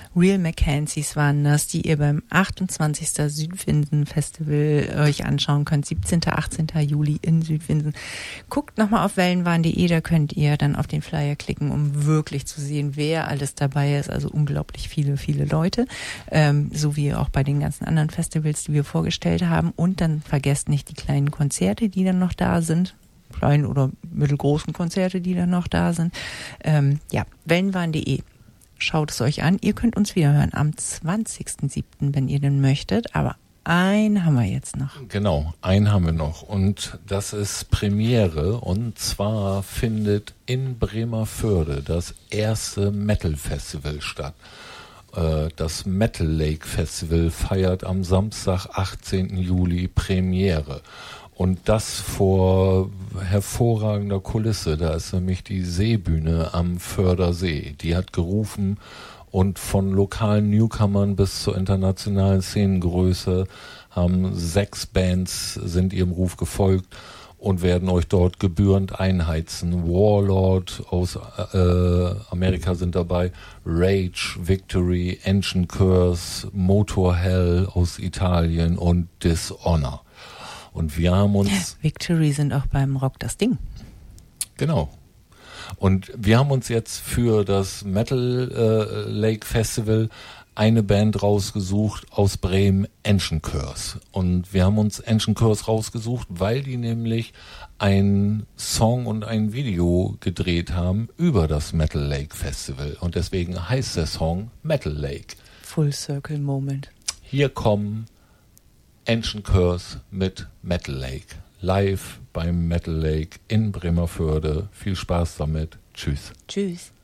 Real Mackenzies waren das, die ihr beim 28. Südwinsen Festival euch anschauen könnt. 17. 18. Juli in Südwinsen. Guckt nochmal auf wellenwahn.de, da könnt ihr dann auf den Flyer klicken, um wirklich zu sehen, wer alles dabei ist. Also unglaublich viele, viele Leute. So wie auch bei den ganzen anderen Festivals, die wir vorgestellt haben. Und dann vergesst nicht die kleinen Konzerte, die dann noch da sind. Kleinen oder mittelgroßen Konzerte, die dann noch da sind. Wellenwahn.de. Schaut es euch an. Ihr könnt uns wieder hören am 20.07., wenn ihr denn möchtet. Aber einen haben wir jetzt noch. Genau, einen haben wir noch. Und das ist Premiere. Und zwar findet in Bremerförde das erste Metal Festival statt. Das Metal Lake Festival feiert am Samstag, 18. Juli Premiere. Und das vor hervorragender Kulisse. Da ist nämlich die Seebühne am Fördersee. Die hat gerufen und von lokalen Newcomern bis zur internationalen Szenengröße haben 6 Bands sind ihrem Ruf gefolgt und werden euch dort gebührend einheizen. Warlord aus Amerika sind dabei, Rage, Victory, Ancient Curse, Motorhell aus Italien und Dishonor. Und wir haben uns... Victory sind auch beim Rock das Ding. Genau. Und wir haben uns jetzt für das Metal Lake Festival eine Band rausgesucht aus Bremen, Ancient Curse. Und wir haben uns Ancient Curse rausgesucht, weil die nämlich einen Song und ein Video gedreht haben über das Metal Lake Festival. Und deswegen heißt der Song Metal Lake. Full Circle Moment. Hier kommen Ancient Curse mit Metal Lake. Live beim Metal Lake in Bremerförde. Viel Spaß damit. Tschüss. Tschüss.